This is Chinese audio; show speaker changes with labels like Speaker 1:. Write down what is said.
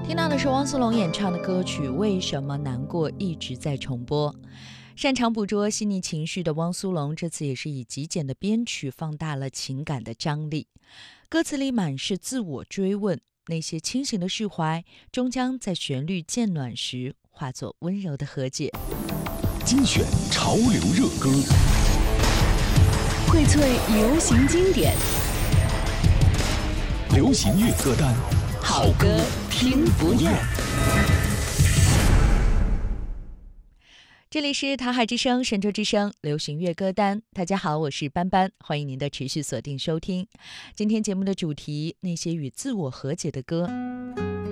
Speaker 1: 听到的是汪苏泷演唱的歌曲《为什么难过》，一直在重播。擅长捕捉细腻情绪的汪苏泷，这次也是以极简的编曲放大了情感的张力。歌词里满是自我追问，那些清醒的释怀，终将在旋律渐暖时化作温柔的和解。
Speaker 2: 精选潮流热歌，
Speaker 3: 荟萃流行经典，
Speaker 2: 流行乐歌单，
Speaker 3: 好歌听不厌。
Speaker 1: 这里是台海之声、神州之声流行乐歌单。大家好，我是班班，欢迎您的持续锁定收听。今天节目的主题：那些与自我和解的歌。